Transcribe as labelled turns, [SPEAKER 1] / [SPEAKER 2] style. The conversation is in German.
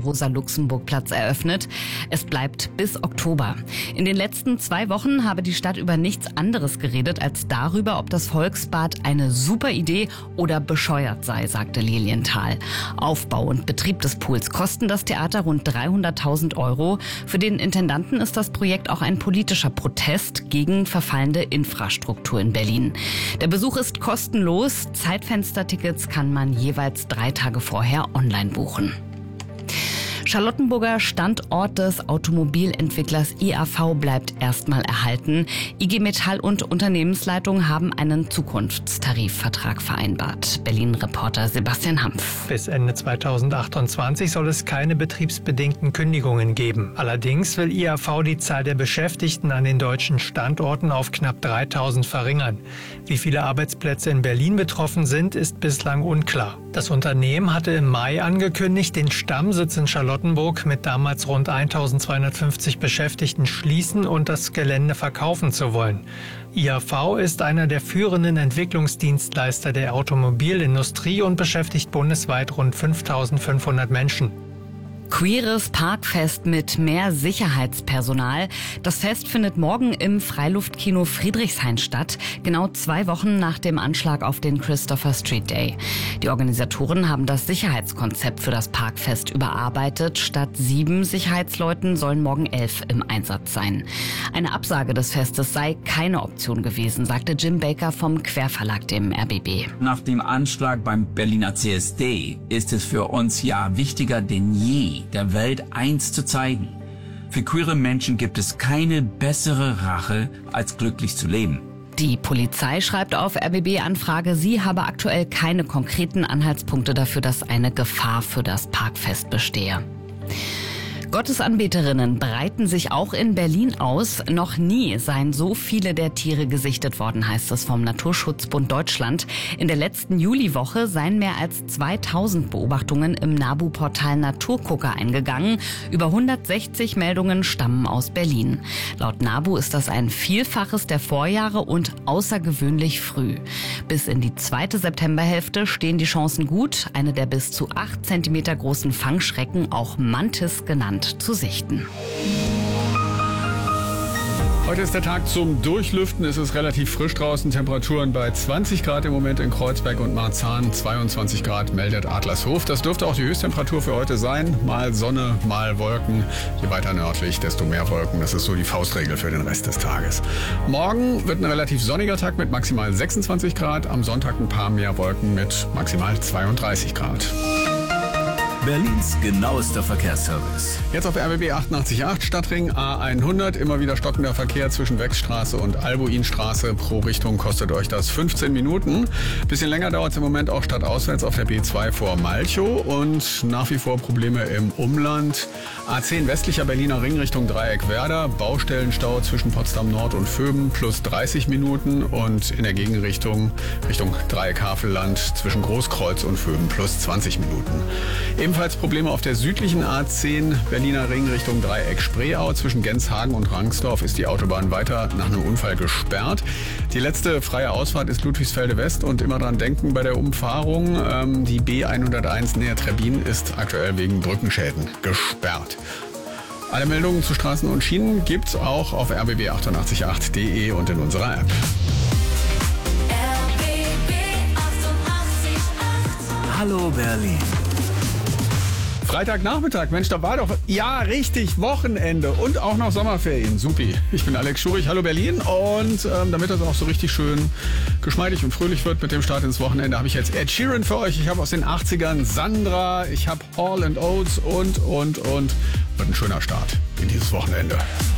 [SPEAKER 1] Rosa-Luxemburg-Platz eröffnet. Es bleibt bis Oktober. In den letzten 2 Wochen habe die Stadt über nichts anderes geredet als darüber, ob das Volksbad eine super Idee oder bescheuert sei, sagte Lilienthal. Aufbau und Betrieb des Pools kosten das Theater rund 300.000 €. Für den Intendanten ist das Projekt auch ein politischer Protest gegen verfallende Infrastruktur in Berlin. Der Besuch ist kostenlos. Zeitfenstertickets kann man jeweils 3 Tage vorher online buchen. Charlottenburger Standort des Automobilentwicklers IAV bleibt erstmal erhalten. IG Metall und Unternehmensleitung haben einen Zukunftstarifvertrag vereinbart. Berlin-Reporter Sebastian Hampf.
[SPEAKER 2] Bis Ende 2028 soll es keine betriebsbedingten Kündigungen geben. Allerdings will IAV die Zahl der Beschäftigten an den deutschen Standorten auf knapp 3.000 verringern. Wie viele Arbeitsplätze in Berlin betroffen sind, ist bislang unklar. Das Unternehmen hatte im Mai angekündigt, den Stammsitz in Charlottenburg mit damals rund 1.250 Beschäftigten schließen und das Gelände verkaufen zu wollen. IAV ist einer der führenden Entwicklungsdienstleister der Automobilindustrie und beschäftigt bundesweit rund 5.500 Menschen.
[SPEAKER 1] Queeres Parkfest mit mehr Sicherheitspersonal. Das Fest findet morgen im Freiluftkino Friedrichshain statt, genau 2 Wochen nach dem Anschlag auf den Christopher Street Day. Die Organisatoren haben das Sicherheitskonzept für das Parkfest überarbeitet. Statt 7 Sicherheitsleuten sollen morgen 11 im Einsatz sein. Eine Absage des Festes sei keine Option gewesen, sagte Jim Baker vom Querverlag dem RBB.
[SPEAKER 3] Nach dem Anschlag beim Berliner CSD ist es für uns ja wichtiger denn je, der Welt eins zu zeigen. Für queere Menschen gibt es keine bessere Rache, als glücklich zu leben.
[SPEAKER 1] Die Polizei schreibt auf RBB-Anfrage, sie habe aktuell keine konkreten Anhaltspunkte dafür, dass eine Gefahr für das Parkfest bestehe. Gottesanbeterinnen breiten sich auch in Berlin aus. Noch nie seien so viele der Tiere gesichtet worden, heißt es vom Naturschutzbund Deutschland. In der letzten Juliwoche seien mehr als 2000 Beobachtungen im NABU-Portal Naturgucker eingegangen. Über 160 Meldungen stammen aus Berlin. Laut NABU ist das ein Vielfaches der Vorjahre und außergewöhnlich früh. Bis in die 2. Septemberhälfte stehen die Chancen gut, eine der bis zu 8 cm großen Fangschrecken, auch Mantis genannt, zu sichten.
[SPEAKER 4] Heute ist der Tag zum Durchlüften. Es ist relativ frisch draußen. Temperaturen bei 20 Grad im Moment in Kreuzberg und Marzahn. 22 Grad meldet Adlershof. Das dürfte auch die Höchsttemperatur für heute sein. Mal Sonne, mal Wolken. Je weiter nördlich, desto mehr Wolken. Das ist so die Faustregel für den Rest des Tages. Morgen wird ein relativ sonniger Tag mit maximal 26 Grad. Am Sonntag ein paar mehr Wolken mit maximal 32 Grad.
[SPEAKER 5] Berlins genauester Verkehrsservice.
[SPEAKER 4] Jetzt auf RBB 88.8 Stadtring A100. Immer wieder stockender Verkehr zwischen Wechsstraße und Albuinstraße. Pro Richtung kostet euch das 15 Minuten. Bisschen länger dauert es im Moment auch stadtauswärts auf der B2 vor Malchow. Und nach wie vor Probleme im Umland. A10 westlicher Berliner Ring Richtung Dreieck-Werder. Baustellenstau zwischen Potsdam Nord und Vöben plus 30 Minuten. Und in der Gegenrichtung Richtung Dreieck-Havelland zwischen Großkreuz und Vöben plus 20 Minuten. Ebenfalls Probleme auf der südlichen A10 Berliner Ring Richtung Dreieck-Spreeau. Zwischen Genshagen und Rangsdorf ist die Autobahn weiter nach einem Unfall gesperrt. Die letzte freie Ausfahrt ist Ludwigsfelde West und immer dran denken bei der Umfahrung. Die B101 näher Trebbin ist aktuell wegen Brückenschäden gesperrt. Alle Meldungen zu Straßen und Schienen gibt's auch auf rbb888.de und in unserer App.
[SPEAKER 5] RBB 88.8. Hallo Berlin.
[SPEAKER 4] Freitagnachmittag, Mensch, da war doch, ja, richtig, Wochenende und auch noch Sommerferien, supi. Ich bin Alex Schurich, hallo Berlin und damit das auch so richtig schön geschmeidig und fröhlich wird mit dem Start ins Wochenende, habe ich jetzt Ed Sheeran für euch. Ich habe aus den 80ern Sandra, ich habe Hall & Oates und wird ein schöner Start in dieses Wochenende.